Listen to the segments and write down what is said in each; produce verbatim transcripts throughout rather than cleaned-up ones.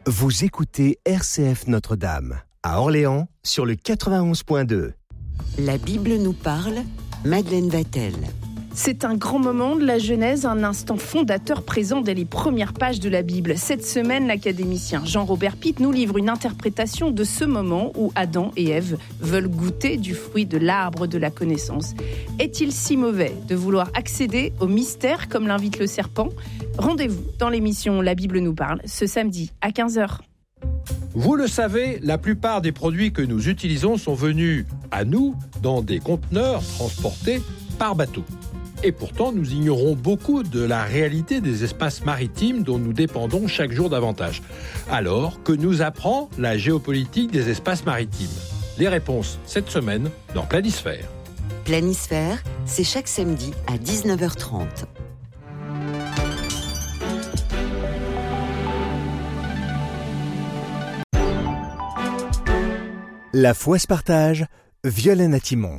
Vous écoutez R C F Notre-Dame, à Orléans, sur le quatre-vingt-onze point deux. La Bible nous parle, Madeleine Vatel. C'est un grand moment de la Genèse, un instant fondateur présent dès les premières pages de la Bible. Cette semaine, l'académicien Jean-Robert Pitt nous livre une interprétation de ce moment où Adam et Ève veulent goûter du fruit de l'arbre de la connaissance. Est-il si mauvais de vouloir accéder au mystère comme l'invite le serpent ? Rendez-vous dans l'émission La Bible nous parle, ce samedi à quinze heures. Vous le savez, la plupart des produits que nous utilisons sont venus à nous dans des conteneurs transportés par bateau. Et pourtant, nous ignorons beaucoup de la réalité des espaces maritimes dont nous dépendons chaque jour davantage. Alors, que nous apprend la géopolitique des espaces maritimes ? Les réponses cette semaine dans Planisphère. Planisphère, c'est chaque samedi à dix-neuf heures trente. La foi se partage, Violaine Atimon.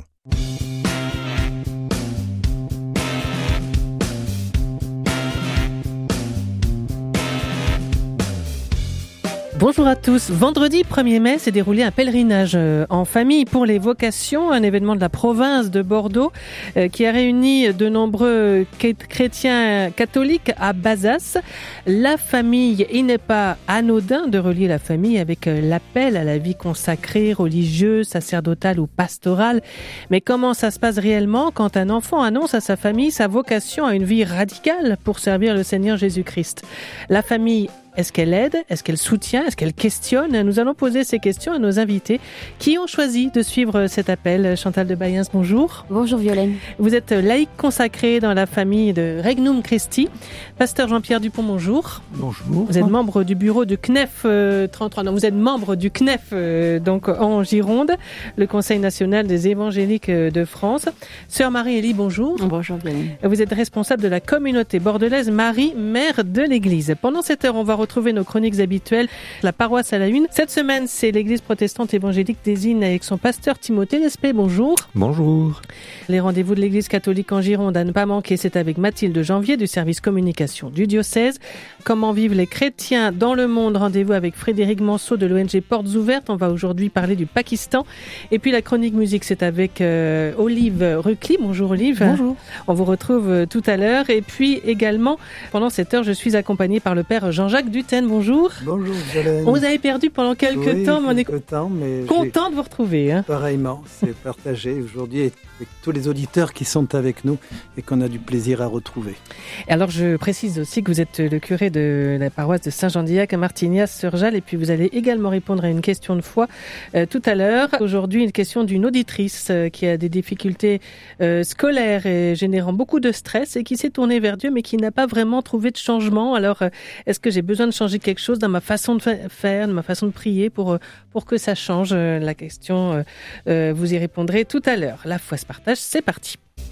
Bonjour à tous. Vendredi premier mai s'est déroulé un pèlerinage en famille pour les vocations, un événement de la province de Bordeaux qui a réuni de nombreux chrétiens catholiques à Bazas. La famille, il n'est pas anodin de relier la famille avec l'appel à la vie consacrée, religieuse, sacerdotale ou pastorale. Mais comment ça se passe réellement quand un enfant annonce à sa famille sa vocation à une vie radicale pour servir le Seigneur Jésus-Christ ? La famille, est-ce qu'elle aide ? Est-ce qu'elle soutient ? Est-ce qu'elle questionne ? Nous allons poser ces questions à nos invités qui ont choisi de suivre cet appel. Chantal de Bayens, bonjour. Bonjour Violaine. Vous êtes laïque consacrée dans la famille de Regnum Christi. Pasteur Jean-Pierre Dupont, bonjour. Bonjour. Vous êtes membre du bureau du C N E F euh, trente-trois. Non, vous êtes membre du C N E F euh, donc en Gironde, le Conseil national des évangéliques de France. Sœur Marie-Élie, bonjour. Bonjour Violaine. Vous êtes responsable de la communauté bordelaise Marie, mère de l'Église. Pendant cette heure, on va retrouver nos chroniques habituelles, la paroisse à la une. Cette semaine, c'est l'Église protestante évangélique des Innes avec son pasteur Timothée Lespée. Bonjour. Bonjour. Les rendez-vous de l'Église catholique en Gironde à ne pas manquer, c'est avec Mathilde Janvier du service communication du diocèse. Comment vivent les chrétiens dans le monde ? Rendez-vous avec Frédéric Manceau de l'O N G Portes Ouvertes. On va aujourd'hui parler du Pakistan. Et puis la chronique musique, c'est avec euh, Olive Rucli. Bonjour Olive. Bonjour. On vous retrouve euh, tout à l'heure. Et puis également, pendant cette heure, je suis accompagnée par le père Jean-Jacques Dutène. Bonjour. Bonjour Violaine. On vous avait perdu pendant quelques oui, temps, mais on est temps, mais content de vous retrouver. Hein. Pareillement, c'est partagé aujourd'hui avec tous les auditeurs qui sont avec nous et qu'on a du plaisir à retrouver. Alors je précise aussi que vous êtes le curé de la paroisse de Saint-Jean-d'Illac à Martignas-sur-Jalles et puis vous allez également répondre à une question de foi euh, tout à l'heure. Aujourd'hui, une question d'une auditrice euh, qui a des difficultés euh, scolaires et générant beaucoup de stress et qui s'est tournée vers Dieu mais qui n'a pas vraiment trouvé de changement. Alors euh, est-ce que j'ai besoin de changer quelque chose dans ma façon de faire, dans ma façon de prier pour, pour que ça change ? La question, euh, vous y répondrez tout à l'heure. La foi se partage, c'est parti.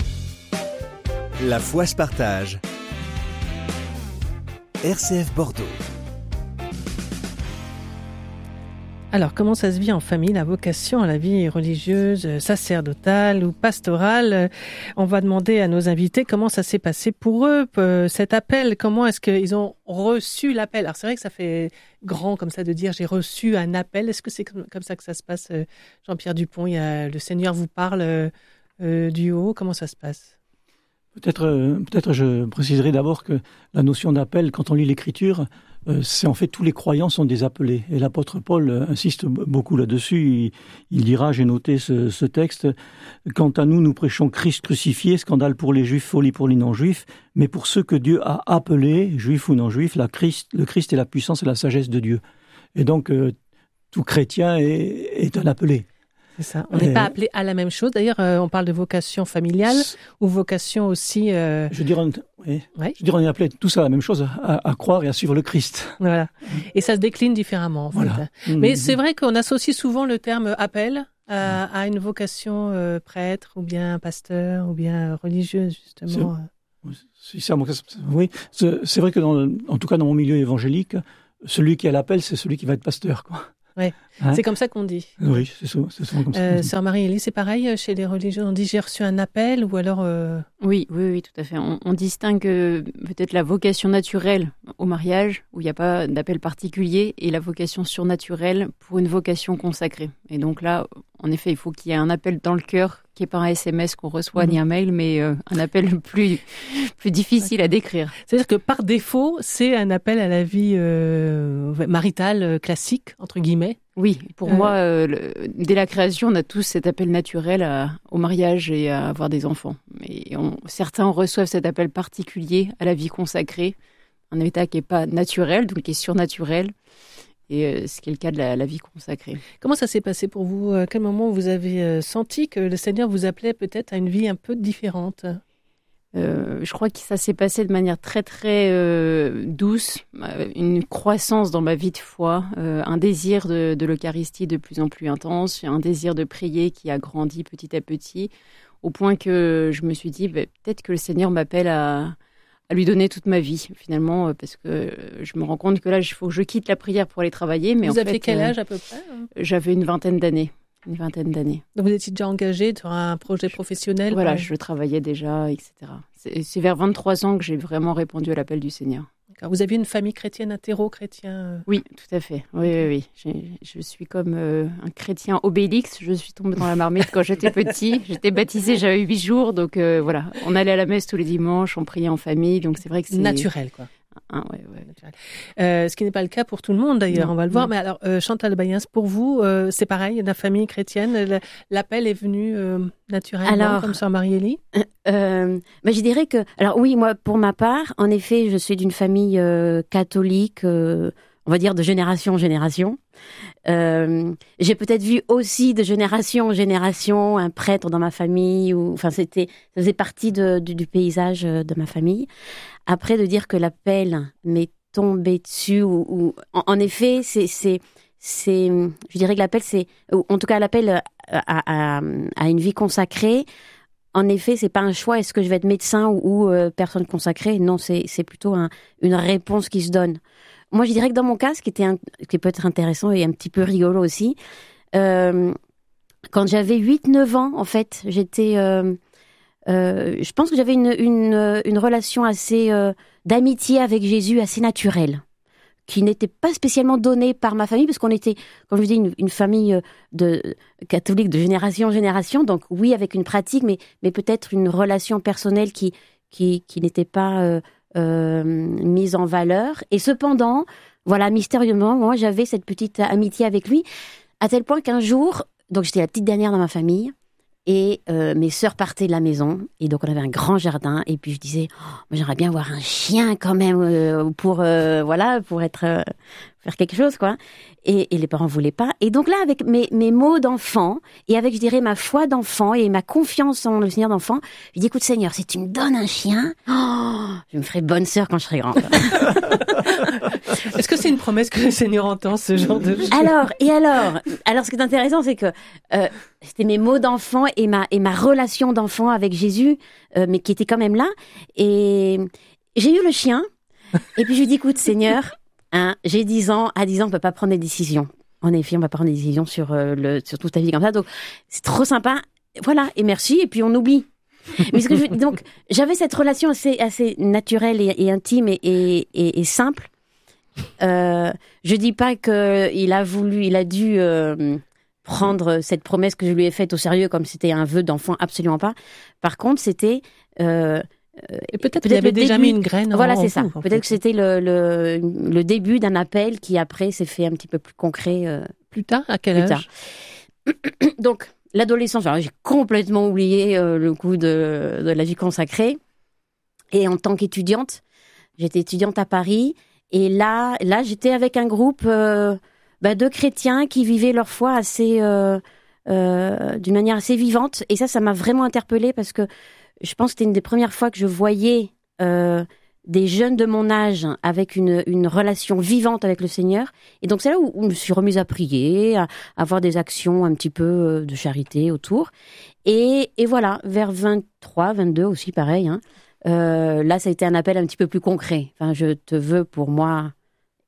La foi se partage. R C F Bordeaux. Alors, comment ça se vit en famille, la vocation à la vie religieuse, sacerdotale ou pastorale ? On va demander à nos invités comment ça s'est passé pour eux, cet appel. Comment est-ce qu'ils ont reçu l'appel ? Alors, c'est vrai que ça fait grand comme ça de dire « j'ai reçu un appel ». Est-ce que c'est comme ça que ça se passe, Jean-Pierre Dupont ? Il y a, le Seigneur vous parle euh, du haut. Comment ça se passe ? Peut-être, euh, peut-être je préciserai d'abord que la notion d'appel, quand on lit l'Écriture, euh, c'est en fait tous les croyants sont des appelés. Et l'apôtre Paul euh, insiste beaucoup là-dessus. Il, il dira, j'ai noté ce, ce texte, « Quant à nous, nous prêchons Christ crucifié, scandale pour les Juifs, folie pour les non-Juifs, mais pour ceux que Dieu a appelés, Juifs ou non-Juifs, la Christ, le Christ est la puissance et la sagesse de Dieu. » Et donc, euh, tout chrétien est, est un appelé. C'est ça. On n'est euh, pas appelé à la même chose. D'ailleurs, euh, on parle de vocation familiale ou vocation aussi... Euh... Je dirais, oui. Ouais. Je dirais, on est appelé tous à la même chose, à, à croire et à suivre le Christ. Voilà. Et ça se décline différemment, en fait. Voilà. Mais mmh. c'est vrai qu'on associe souvent le terme appel à, à une vocation euh, prêtre ou bien pasteur ou bien religieuse, justement. C'est, c'est, c'est, oui, c'est, c'est vrai que, dans, en tout cas, dans mon milieu évangélique, celui qui a l'appel, c'est celui qui va être pasteur, quoi. Ouais. Hein? C'est comme ça qu'on dit. Oui, c'est souvent, c'est souvent comme ça. Euh, Sœur Marie-Élie, c'est pareil chez les religieux. On dit j'ai reçu un appel ou alors. Euh... Oui, oui, oui, tout à fait. On, on distingue euh, peut-être la vocation naturelle au mariage, où il n'y a pas d'appel particulier, et la vocation surnaturelle pour une vocation consacrée. Et donc là, en effet, il faut qu'il y ait un appel dans le cœur, qui n'est pas un S M S qu'on reçoit, mmh. ni un mail, mais euh, un appel plus, plus difficile à décrire. C'est-à-dire que par défaut, c'est un appel à la vie euh, maritale euh, classique, entre guillemets. Oui, pour euh... moi, euh, le, dès la création, on a tous cet appel naturel à, au mariage et à avoir des enfants. Mais on, certains reçoivent cet appel particulier à la vie consacrée, un état qui n'est pas naturel, donc qui est surnaturel, et euh, ce qui est le cas de la, la vie consacrée. Comment ça s'est passé pour vous ? À quel moment vous avez euh, senti que le Seigneur vous appelait peut-être à une vie un peu différente ? Euh, je crois que ça s'est passé de manière très très euh, douce, une croissance dans ma vie de foi, euh, un désir de, de l'Eucharistie de plus en plus intense, un désir de prier qui a grandi petit à petit, au point que je me suis dit bah, peut-être que le Seigneur m'appelle à, à lui donner toute ma vie finalement, parce que je me rends compte que là il faut que je quitte la prière pour aller travailler. Mais vous en aviez fait, quel âge à peu près ? J'avais une vingtaine d'années. Une vingtaine d'années. Donc vous étiez déjà engagée sur un projet professionnel ? Voilà, par... je travaillais déjà, et cetera. C'est, c'est vers vingt-trois ans que j'ai vraiment répondu à l'appel du Seigneur. D'accord. Vous aviez une famille chrétienne, hétéro-chrétien ? Oui, tout à fait. Oui, oui, oui. J'ai, je suis comme euh, un chrétien obélix. Je suis tombée dans la marmite quand j'étais petit. J'étais baptisée, j'avais huit jours. Donc euh, voilà, on allait à la messe tous les dimanches, on priait en famille. Donc c'est vrai que c'est... Naturel, quoi. Ah, ouais, ouais. Euh, ce qui n'est pas le cas pour tout le monde d'ailleurs, non, on va le voir. Non. Mais alors, euh, Chantal Bayens, pour vous, euh, c'est pareil, la famille chrétienne, l'appel est venu euh, naturellement, alors, comme Sœur Marie-Élie ? euh, bah, Je dirais que, alors oui, moi, pour ma part, en effet, je suis d'une famille euh, catholique, euh, on va dire de génération en génération. Euh, j'ai peut-être vu aussi de génération en génération un prêtre dans ma famille, ou enfin c'était, ça faisait partie de, du, du paysage de ma famille. Après, de dire que l'appel m'est tombé dessus, ou, ou en, en effet, c'est, c'est, c'est, je dirais que l'appel, c'est, ou en tout cas l'appel à, à, à une vie consacrée. En effet, c'est pas un choix. Est-ce que je vais être médecin ou, ou euh, personne consacrée ? Non, c'est, c'est plutôt un, une réponse qui se donne. Moi, je dirais que dans mon cas, ce qui était un, qui peut être intéressant et un petit peu rigolo aussi, euh, quand j'avais huit neuf ans, en fait, j'étais, euh, euh, je pense que j'avais une, une, une relation assez euh, d'amitié avec Jésus, assez naturelle, qui n'était pas spécialement donnée par ma famille, parce qu'on était, comme je vous dis, une, une famille de catholique de génération en génération. Donc oui, avec une pratique, mais, mais peut-être une relation personnelle qui, qui, qui n'était pas euh, Euh, mise en valeur. Et cependant, voilà, mystérieusement, moi, j'avais cette petite amitié avec lui, à tel point qu'un jour, donc j'étais la petite dernière dans ma famille, et euh, mes sœurs partaient de la maison, et donc on avait un grand jardin, et puis je disais, oh, moi, j'aimerais bien avoir un chien quand même, euh, pour, euh, voilà, pour être, euh, faire quelque chose, quoi. Et, et les parents voulaient pas. Et donc là, avec mes, mes mots d'enfant, et avec, je dirais, ma foi d'enfant, et ma confiance en le Seigneur d'enfant, je dis, écoute Seigneur, si tu me donnes un chien, oh, je me ferai bonne sœur quand je serai grande. Est-ce que c'est une promesse que le Seigneur entend, ce genre de choses ? Alors, et alors, alors ce qui est intéressant, c'est que euh, c'était mes mots d'enfant et ma, et ma relation d'enfant avec Jésus, euh, mais qui était quand même là. Et j'ai eu le chien, et puis je lui dis, écoute Seigneur, hein, j'ai dix ans, à dix ans, on peut pas prendre des décisions. En effet, on va pas prendre des décisions sur, euh, le, sur toute ta vie comme ça. Donc, c'est trop sympa. Voilà, et merci, et puis on oublie. Mais ce que je, donc, j'avais cette relation assez, assez naturelle et, et intime et, et, et, et simple. Euh, je dis pas que il a voulu, il a dû euh, prendre cette promesse que je lui ai faite au sérieux comme c'était un vœu d'enfant, absolument pas. Par contre, c'était euh, et peut-être, peut-être qu'il avait déjà mis une graine. Voilà, en, c'est en ça. vous, Peut-être fait. que c'était le, le, le début d'un appel qui après s'est fait un petit peu plus concret. Euh, plus tard, à quel âge ? Tard. Donc, l'adolescence, alors j'ai complètement oublié euh, le coup de, de la vie consacrée. Et en tant qu'étudiante, j'étais étudiante à Paris. Et là, là j'étais avec un groupe euh, bah, de chrétiens qui vivaient leur foi assez, euh, euh, d'une manière assez vivante. Et ça, ça m'a vraiment interpellée parce que je pense que c'était une des premières fois que je voyais euh, des jeunes de mon âge avec une, une relation vivante avec le Seigneur. Et donc, c'est là où, où je me suis remise à prier, à, à avoir des actions un petit peu de charité autour. Et, et voilà, vers vingt-trois, vingt-deux aussi, pareil. Hein, euh, là, ça a été un appel un petit peu plus concret. Enfin, je te veux pour moi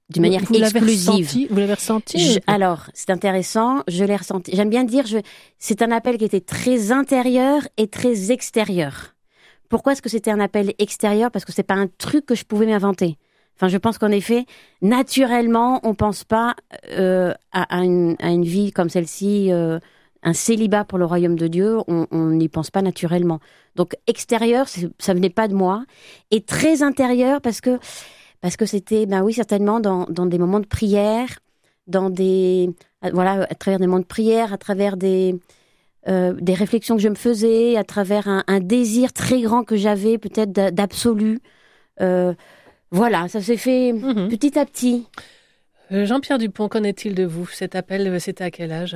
d'une manière vous l'avez exclusive. Ressenti, vous l'avez ressenti je, Alors, c'est intéressant, je l'ai ressenti. J'aime bien dire, je, c'est un appel qui était très intérieur et très extérieur. Pourquoi est-ce que c'était un appel extérieur ? Parce que c'est pas un truc que je pouvais m'inventer. Enfin, je pense qu'en effet, naturellement, on pense pas euh, à, à, une, à une vie comme celle-ci, euh, un célibat pour le royaume de Dieu, on n'y pense pas naturellement. Donc, extérieur, ça venait pas de moi. Et très intérieur, parce que parce que c'était, ben oui, certainement dans, dans des moments de prière, dans des, voilà, à travers des moments de prière, à travers des... Euh, des réflexions que je me faisais, à travers un, un désir très grand que j'avais, peut-être d'absolu. Euh, voilà, ça s'est fait mmh. petit à petit. Euh, Jean-Pierre Dupont, qu'en est-il de vous ? Cet appel, c'était à quel âge ?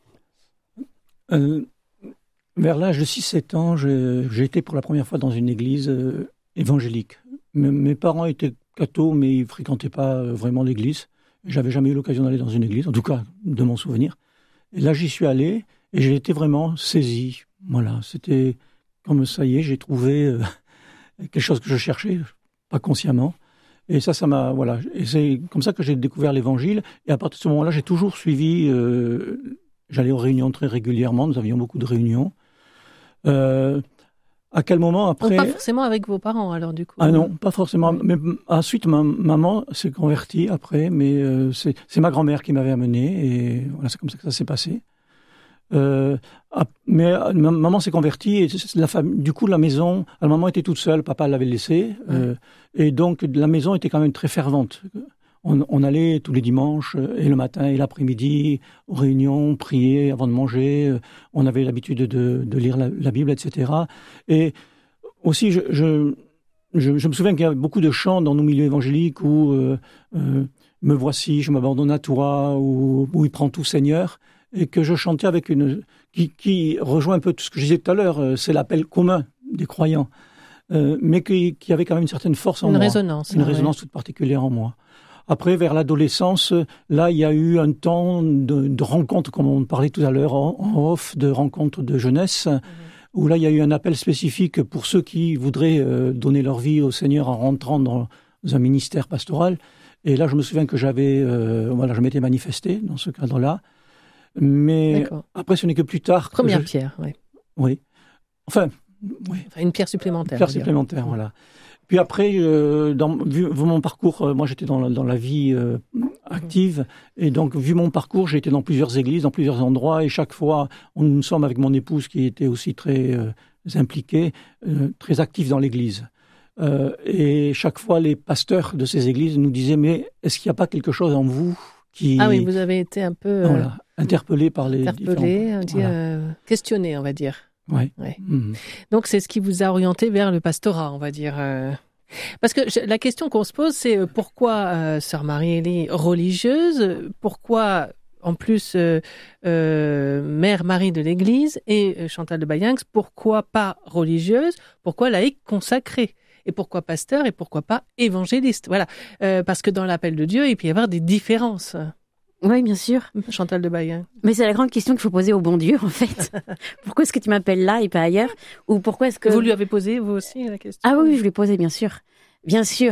euh, Vers l'âge de six sept ans, j'ai, j'ai été pour la première fois dans une église euh, évangélique. M- mes parents étaient cathos, mais ils ne fréquentaient pas vraiment l'église. J'avais jamais eu l'occasion d'aller dans une église, en tout cas de mon souvenir. Et là, j'y suis allé. Et j'ai été vraiment saisi. Voilà, c'était comme ça y est, j'ai trouvé euh, quelque chose que je cherchais, pas consciemment. Et ça, ça m'a, voilà. Et c'est comme ça que j'ai découvert l'Évangile. Et à partir de ce moment-là, j'ai toujours suivi. Euh, j'allais aux réunions très régulièrement. Nous avions beaucoup de réunions. Euh, à quel moment après ? Donc pas forcément avec vos parents, alors du coup. Ah non, pas forcément. Oui. Mais ensuite, ma maman s'est convertie après, mais euh, c'est, c'est ma grand-mère qui m'avait amené. Et voilà, c'est comme ça que ça s'est passé. Euh, mais ma maman s'est convertie et la famille, du coup la maison, la maman était toute seule, papa l'avait laissée euh, et donc la maison était quand même très fervente. On, on allait tous les dimanches et le matin et l'après-midi aux réunions, prier avant de manger. On avait l'habitude de, de lire la, la Bible, et cetera. Et aussi, je, je, je, je me souviens qu'il y avait beaucoup de chants dans nos milieux évangéliques où euh, euh, me voici, je m'abandonne à toi, ou où il prend tout Seigneur. Et que je chantais avec une... Qui, qui rejoint un peu tout ce que je disais tout à l'heure, euh, c'est l'appel commun des croyants, euh, mais qui, qui avait quand même une certaine force en une moi. Résonance, une ah, résonance. Une ouais. toute particulière en moi. Après, vers l'adolescence, là, il y a eu un temps de, de rencontres, comme on parlait tout à l'heure en, en off, de rencontres de jeunesse, mmh. où là, il y a eu un appel spécifique pour ceux qui voudraient euh, donner leur vie au Seigneur en rentrant dans un ministère pastoral. Et là, je me souviens que j'avais... Euh, voilà, je m'étais manifesté dans ce cadre-là. Mais D'accord. après, ce n'est que plus tard... Première je... pierre, oui. Oui. Enfin, oui. Enfin, une pierre supplémentaire. Une pierre supplémentaire, dire. Voilà. Puis après, euh, dans, vu, vu mon parcours, euh, moi j'étais dans la, dans la vie euh, active, et donc vu mon parcours, j'ai été dans plusieurs églises, dans plusieurs endroits, et chaque fois, on, nous sommes avec mon épouse qui était aussi très euh, impliquée, euh, très active dans l'église. Euh, et chaque fois, les pasteurs de ces églises nous disaient, mais est-ce qu'il n'y a pas quelque chose en vous qui... Ah oui, vous avez été un peu... Euh... Voilà. Interpellé par les Interpellé, on dit, voilà. euh, questionné, on va dire. Oui. Ouais. Mmh. Donc, c'est ce qui vous a orienté vers le pastorat, on va dire. Euh... Parce que je, la question qu'on se pose, c'est euh, pourquoi euh, Sœur Marie-Élie religieuse ? Pourquoi, en plus, euh, euh, Mère Marie de l'Église et euh, Chantal de Bayenx, pourquoi pas religieuse ? Pourquoi laïque consacrée ? Et pourquoi pasteur ? Et pourquoi pas évangéliste ? Voilà. Euh, parce que dans l'appel de Dieu, il peut y avoir des différences. Oui, bien sûr. Chantal de Bayenx. Mais c'est la grande question qu'il faut poser au bon Dieu, en fait. Pourquoi est-ce que tu m'appelles là et pas ailleurs ? Ou pourquoi est-ce que... Vous lui avez posé, vous aussi, la question ? Ah oui, oui, je lui ai posé, bien sûr. Bien sûr.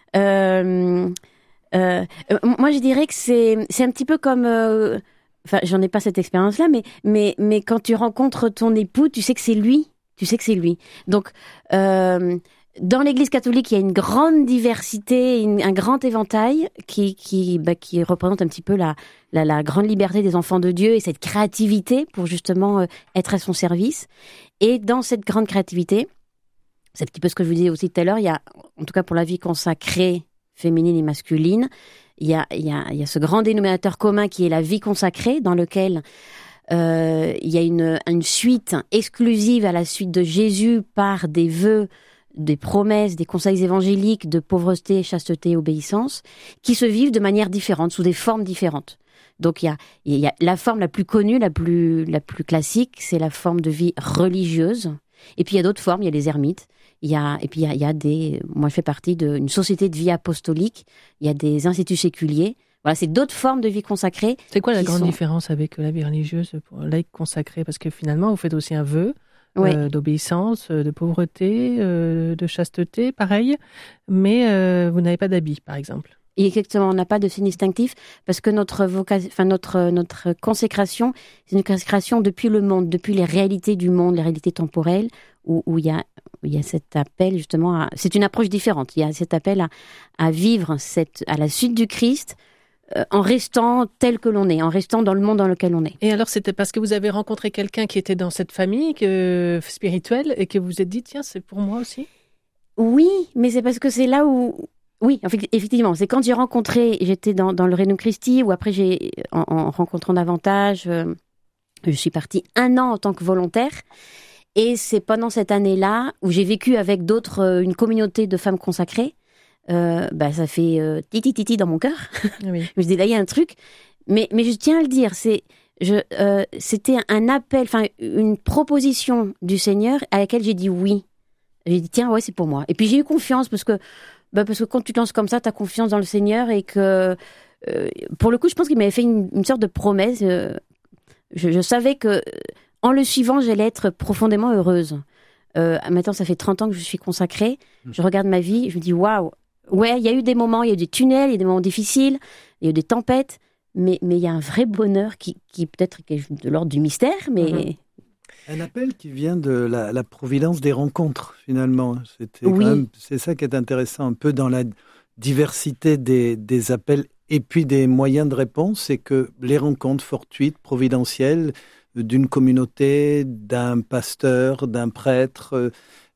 Euh, euh, moi, je dirais que c'est, c'est un petit peu comme... Euh, enfin, j'en ai pas cette expérience-là, mais, mais, mais quand tu rencontres ton époux, tu sais que c'est lui. Tu sais que c'est lui. Donc... Euh, Dans l'Église catholique, il y a une grande diversité, une, un grand éventail qui qui bah, qui représente un petit peu la, la la grande liberté des enfants de Dieu et cette créativité pour justement euh, être à son service. Et dans cette grande créativité, c'est un petit peu ce que je vous disais aussi tout à l'heure. Il y a, en tout cas pour la vie consacrée, féminine et masculine, il y a il y a il y a ce grand dénominateur commun qui est la vie consacrée, dans lequel euh, il y a une une suite exclusive à la suite de Jésus par des vœux, des promesses, des conseils évangéliques de pauvreté, chasteté, obéissance, qui se vivent de manière différente, sous des formes différentes. Donc il y a, il y a la forme la plus connue, la plus, la plus classique, c'est la forme de vie religieuse. Et puis il y a d'autres formes, il y a les ermites, il y a, et puis il y a, il y a des, moi je fais partie d'une société de vie apostolique, il y a des instituts séculiers. Voilà, c'est d'autres formes de vie consacrée. C'est quoi la grande sont... différence avec la vie religieuse pour laïque consacrée ? Parce que finalement, vous faites aussi un vœu. Oui. Euh, d'obéissance, de pauvreté, euh, de chasteté, pareil, mais euh, vous n'avez pas d'habit, par exemple. Exactement, on n'a pas de signe distinctif parce que notre vocation, enfin notre notre consécration, c'est une consécration depuis le monde, depuis les réalités du monde, les réalités temporelles, où où il y a où il y a cet appel justement à, c'est une approche différente. Il y a cet appel à à vivre cette à la suite du Christ. Euh, en restant tel que l'on est, en restant dans le monde dans lequel on est. Et alors, c'était parce que vous avez rencontré quelqu'un qui était dans cette famille que, spirituelle et que vous vous êtes dit, tiens, c'est pour moi aussi ? Oui, mais c'est parce que c'est là où... Oui, en fait, effectivement, c'est quand j'ai rencontré, j'étais dans, dans le Regnum Christi, où après, j'ai, en, en rencontrant davantage, euh, je suis partie un an en tant que volontaire. Et c'est pendant cette année-là où j'ai vécu avec d'autres, euh, une communauté de femmes consacrées. Euh, bah, ça fait euh, titi titi dans mon cœur. Oui. Je me dis là il y a un truc, mais mais je tiens à le dire, c'est je euh, c'était un appel, enfin une proposition du Seigneur à laquelle j'ai dit oui. J'ai dit tiens ouais c'est pour moi. Et puis j'ai eu confiance parce que bah parce que quand tu te lances comme ça, t'as confiance dans le Seigneur et que euh, pour le coup je pense qu'il m'avait fait une, une sorte de promesse. Euh, je, je savais que en le suivant j'allais être profondément heureuse. Euh, maintenant ça fait trente ans que je suis consacrée. Je regarde ma vie, je me dis waouh. Ouais, il y a eu des moments, il y a eu des tunnels, il y a eu des moments difficiles, il y a eu des tempêtes, mais mais il y a un vrai bonheur qui, qui peut-être est de l'ordre du mystère, mais... Mmh. Un appel qui vient de la, la providence des rencontres, finalement. C'était oui. quand même, c'est ça qui est intéressant, un peu dans la diversité des, des appels et puis des moyens de réponse, c'est que les rencontres fortuites, providentielles, d'une communauté, d'un pasteur, d'un prêtre,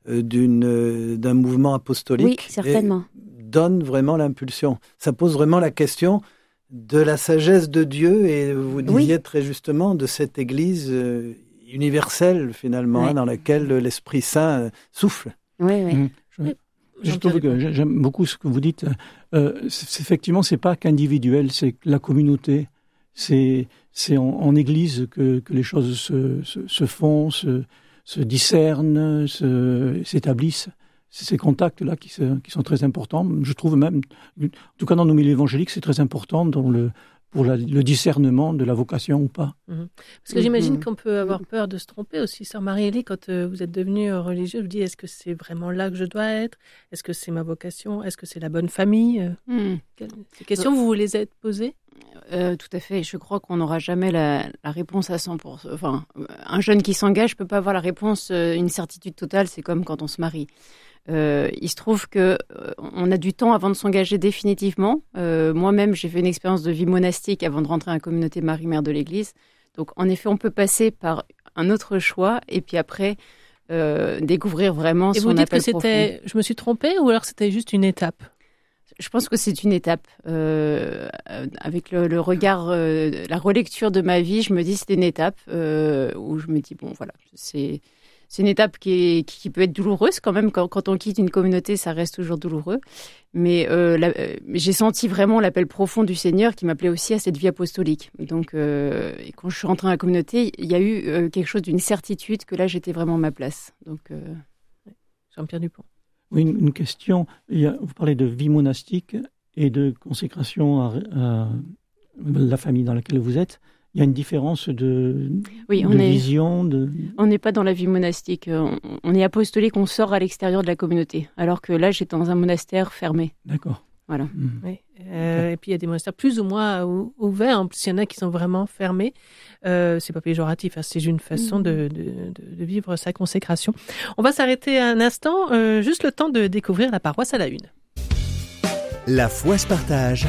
d'une, d'un mouvement apostolique... Oui, certainement. donne vraiment l'impulsion. Ça pose vraiment la question de la sagesse de Dieu et vous disiez oui. très justement de cette Église euh, universelle finalement, oui. hein, dans laquelle l'Esprit Saint euh, souffle. Oui, oui. Mmh. Je, je trouve que j'aime beaucoup ce que vous dites. Euh, c'est, effectivement, c'est pas qu'individuel, c'est la communauté. C'est, c'est en, en Église que, que les choses se, se, se font, se, se discernent, se, s'établissent. C'est ces contacts-là qui, se, qui sont très importants. Je trouve même, en tout cas dans nos milieux évangéliques, c'est très important dans le, pour la, le discernement de la vocation ou pas. Mmh. Parce que j'imagine mmh. qu'on peut avoir peur de se tromper aussi. Sœur Marie-Élie, quand euh, vous êtes devenue euh, religieuse, vous dites, est-ce que c'est vraiment là que je dois être ? Est-ce que c'est ma vocation ? Est-ce que c'est la bonne famille ? mmh. Ces questions, vous vous les êtes posées ? Euh, tout à fait. Je crois qu'on n'aura jamais la, la réponse à cent pour cent. Enfin, un jeune qui s'engage ne peut pas avoir la réponse, euh, une certitude totale. C'est comme quand on se marie. Euh, il se trouve que euh, on a du temps avant de s'engager définitivement. Euh, moi-même, j'ai fait une expérience de vie monastique avant de rentrer à la communauté Marie-Mère de l'Église. Donc, en effet, on peut passer par un autre choix et puis après euh, découvrir vraiment et son vous dites appel que c'était, profond. Je me suis trompée ou alors c'était juste une étape ? Je pense que c'est une étape. Euh, avec le, le regard, euh, la relecture de ma vie, je me dis que c'est une étape euh, où je me dis bon voilà, c'est c'est une étape qui, est, qui peut être douloureuse quand même. Quand, quand on quitte une communauté, ça reste toujours douloureux. Mais euh, la, euh, j'ai senti vraiment l'appel profond du Seigneur qui m'appelait aussi à cette vie apostolique. Donc, euh, et quand je suis rentrée dans la communauté, il y a eu euh, quelque chose d'une certitude que là, j'étais vraiment à ma place. Donc, euh... Jean-Pierre Dupont. Oui, une, une question. Il y a, vous parlez de vie monastique et de consécration à, à la famille dans laquelle vous êtes. Il y a une différence de, oui, on de est, vision de... On n'est pas dans la vie monastique. On, on est apostolique, on sort à l'extérieur de la communauté. Alors que là, j'étais dans un monastère fermé. D'accord. Voilà. Mmh. Oui. Euh, et puis, il y a des monastères plus ou moins ouverts. En plus, il y en a qui sont vraiment fermés. Euh, c'est pas péjoratif, hein, c'est une façon mmh. de, de, de, de vivre sa consécration. On va s'arrêter un instant, euh, juste le temps de découvrir la paroisse à la une. La foi se partage.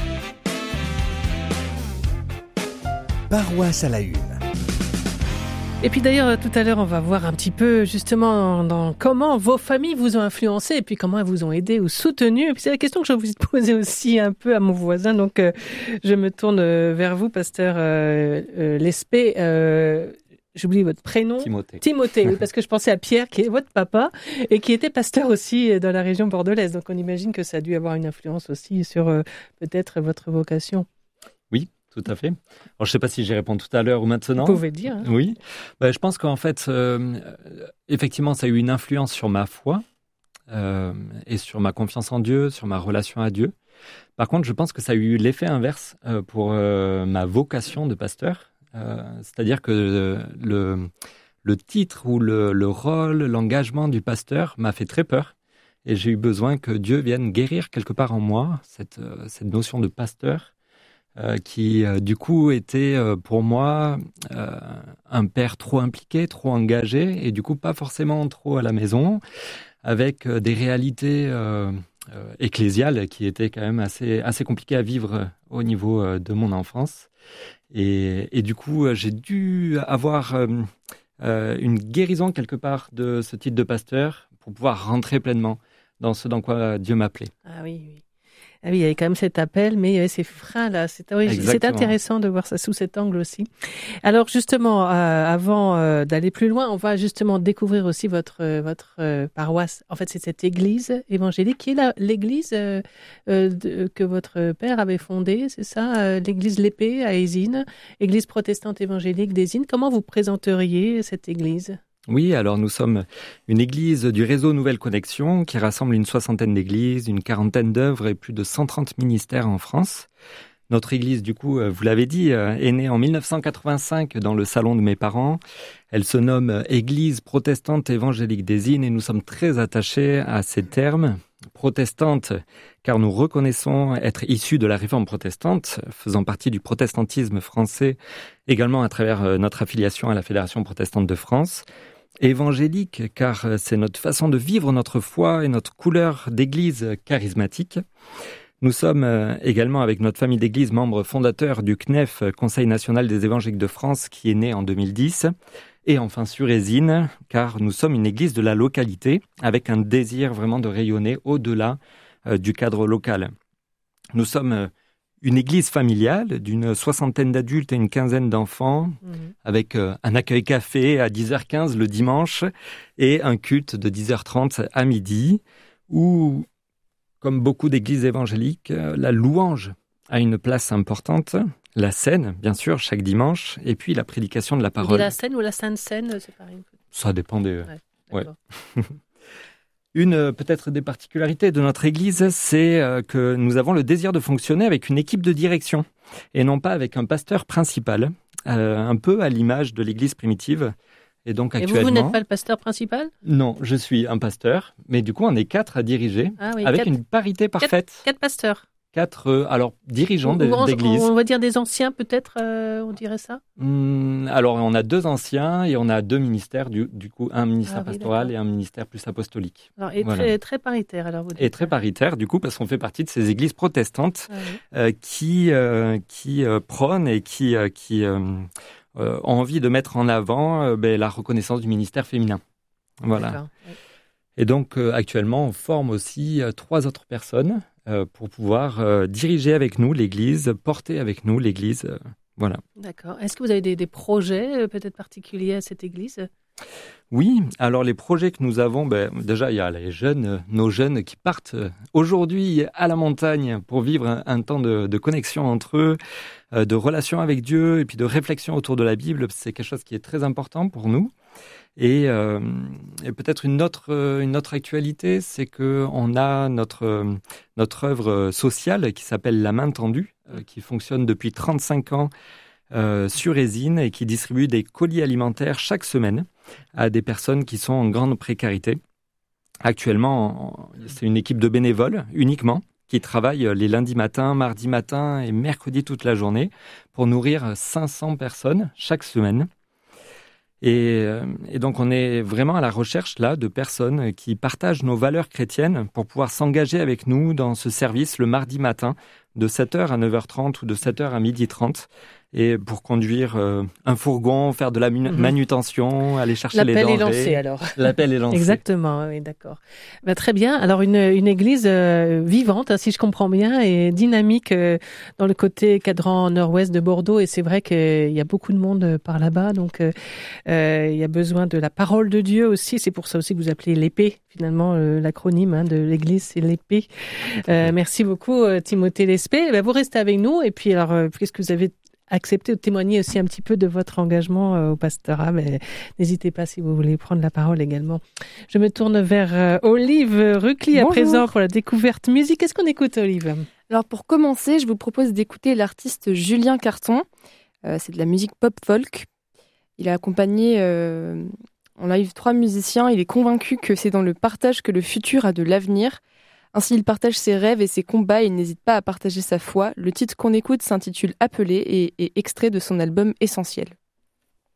Paroisse à la une. Et puis d'ailleurs, tout à l'heure, on va voir un petit peu justement dans comment vos familles vous ont influencé et puis comment elles vous ont aidé ou soutenu. Et puis c'est la question que je vous ai posée aussi un peu à mon voisin. Donc, euh, je me tourne vers vous, pasteur euh, euh, Lespée. Euh, J'oublie votre prénom. Timothée. Timothée, oui, parce que je pensais à Pierre, qui est votre papa, et qui était pasteur aussi dans la région bordelaise. Donc, on imagine que ça a dû avoir une influence aussi sur euh, peut-être votre vocation. Oui. Tout à fait. Alors, je ne sais pas si j'y réponds tout à l'heure ou maintenant. Vous pouvez dire. Hein. Oui. Ben, je pense qu'en fait, euh, effectivement, ça a eu une influence sur ma foi euh, et sur ma confiance en Dieu, sur ma relation à Dieu. Par contre, je pense que ça a eu l'effet inverse euh, pour euh, ma vocation de pasteur. Euh, c'est-à-dire que le, le titre ou le, le rôle, l'engagement du pasteur m'a fait très peur. Et j'ai eu besoin que Dieu vienne guérir quelque part en moi cette, euh, cette notion de pasteur euh, qui, euh, du coup, était euh, pour moi euh, un père trop impliqué, trop engagé et du coup pas forcément trop à la maison, avec euh, des réalités euh, euh, ecclésiales qui étaient quand même assez, assez compliquées à vivre au niveau euh, de mon enfance. Et, et du coup, euh, j'ai dû avoir euh, euh, une guérison quelque part de ce titre de pasteur pour pouvoir rentrer pleinement dans ce dans quoi Dieu m'appelait. Ah oui, oui. Ah oui, il y avait quand même cet appel, mais il y avait ces freins-là. C'est, oui, c'est intéressant de voir ça sous cet angle aussi. Alors justement, euh, avant euh, d'aller plus loin, on va justement découvrir aussi votre euh, votre euh, paroisse. En fait, c'est cette église évangélique qui est la, l'église euh, euh, de, que votre père avait fondée, c'est ça, euh, l'église L'Épée à Ézines, église protestante évangélique d'Ézines. Comment vous présenteriez cette église ? Oui, alors nous sommes une église du réseau Nouvelle Connexion qui rassemble une soixantaine d'églises, une quarantaine d'œuvres et plus de cent trente ministères en France. Notre église, du coup, vous l'avez dit, est née en mille neuf cent quatre-vingt-cinq dans le salon de mes parents. Elle se nomme Église protestante évangélique d'Ézines et nous sommes très attachés à ces termes. Protestante, car nous reconnaissons être issus de la réforme protestante, faisant partie du protestantisme français, également à travers notre affiliation à la Fédération protestante de France. Évangélique, car c'est notre façon de vivre notre foi et notre couleur d'église charismatique. Nous sommes également, avec notre famille d'église, membres fondateurs du C N E F, Conseil national des évangéliques de France, qui est né en deux mille dix. Et enfin sur Ézines, car nous sommes une église de la localité, avec un désir vraiment de rayonner au-delà euh, du cadre local. Nous sommes une église familiale d'une soixantaine d'adultes et une quinzaine d'enfants, mmh. avec euh, un accueil café à dix heures quinze le dimanche et un culte de dix heures trente à midi, où, comme beaucoup d'églises évangéliques, euh, la louange a une place importante. La scène, bien sûr, chaque dimanche, et puis la prédication de la parole. La scène ou la Sainte Seine, c'est pareil. Ça dépend des... Ouais, ouais. Une peut-être des particularités de notre église, c'est que nous avons le désir de fonctionner avec une équipe de direction, et non pas avec un pasteur principal, euh, un peu à l'image de l'église primitive. Et donc actuellement... Et vous, vous n'êtes pas le pasteur principal ? Non, je suis un pasteur, mais du coup on est quatre à diriger, ah oui, avec quatre, une parité parfaite. Quatre, quatre pasteurs. Quatre, euh, alors, dirigeants de, on, d'église. On va dire des anciens, peut-être, euh, on dirait ça hum, Alors, on a deux anciens et on a deux ministères, du, du coup, un ministère ah, oui, pastoral d'accord. et un ministère plus apostolique. Alors, et voilà. très, très paritaire, alors vous dites. Et très paritaire, du coup, parce qu'on fait partie de ces églises protestantes ah, oui. euh, qui, euh, qui euh, prônent et qui, euh, qui euh, euh, ont envie de mettre en avant euh, ben, la reconnaissance du ministère féminin. Voilà. Oui. Et donc, euh, actuellement, on forme aussi euh, trois autres personnes Euh, pour pouvoir euh, diriger avec nous l'Église, porter avec nous l'Église. Euh, voilà. D'accord. Est-ce que vous avez des, des projets euh, peut-être particuliers à cette Église ? Oui, alors les projets que nous avons, ben, déjà il y a les jeunes, euh, nos jeunes qui partent euh, aujourd'hui à la montagne pour vivre un, un temps de, de connexion entre eux, euh, de relation avec Dieu et puis de réflexion autour de la Bible. C'est quelque chose qui est très important pour nous. Et, euh, et peut-être une autre, une autre actualité, c'est qu'on a notre, notre œuvre sociale qui s'appelle La Main Tendue, euh, qui fonctionne depuis trente-cinq ans euh, sur Ézines et qui distribue des colis alimentaires chaque semaine à des personnes qui sont en grande précarité. Actuellement, c'est une équipe de bénévoles uniquement qui travaille les lundis matins, mardis matins et mercredis toute la journée pour nourrir cinq cents personnes chaque semaine. Et, et donc, on est vraiment à la recherche, là, de personnes qui partagent nos valeurs chrétiennes pour pouvoir s'engager avec nous dans ce service le mardi matin de sept heures à neuf heures trente ou de sept heures à midi trente et pour conduire euh, un fourgon, faire de la mun- manutention, aller chercher L'appel les denrées. L'appel est lancé, alors. L'appel est lancé. Exactement, oui, d'accord. Ben, très bien. Alors, une, une église euh, vivante, hein, si je comprends bien, et dynamique euh, dans le côté cadran nord-ouest de Bordeaux. Et c'est vrai qu'il y a beaucoup de monde par là-bas. Donc, euh, euh, il y a besoin de la parole de Dieu aussi. C'est pour ça aussi que vous appelez l'épée. Finalement, euh, l'acronyme hein, de l'église, c'est l'épée. Euh, merci beaucoup, euh, Timothée Lespée. Ben, vous restez avec nous. Et puis, alors, euh, puisque vous avez accepter de témoigner aussi un petit peu de votre engagement euh, au pastorat, mais n'hésitez pas si vous voulez prendre la parole également. Je me tourne vers euh, Olive Rucli à présent pour la découverte musique. Qu'est-ce qu'on écoute, Olive ? Alors pour commencer, je vous propose d'écouter l'artiste Julien Carton. Euh, c'est de la musique pop-folk. Il a accompagné euh, En live, trois musiciens, il est convaincu que c'est dans le partage que le futur a de l'avenir. Ainsi, il partage ses rêves et ses combats et il n'hésite pas à partager sa foi. Le titre qu'on écoute s'intitule Appelé et est extrait de son album Essentiel.